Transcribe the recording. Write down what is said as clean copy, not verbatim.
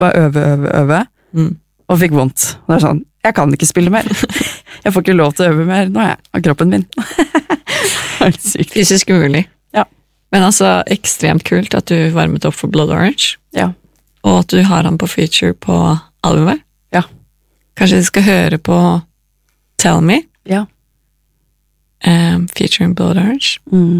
bare øve, og fikk vondt. Det sånn, jeg kan ikke spille mer. Jeg får ikke lov til å øve mer nå, av kroppen min. Helt sykt. Fysisk umulig. Ja. Men altså, ekstremt kult at du varmet opp for Blood Orange. Ja. Og at du har han på feature på albumet. Ja. Kanskje de skal høre på Tell Me? Ja. Featuring Blood Orange.